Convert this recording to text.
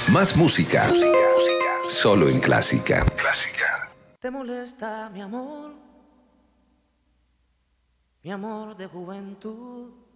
Más música. Solo en Clásica. ¿Te molesta mi amor de juventud?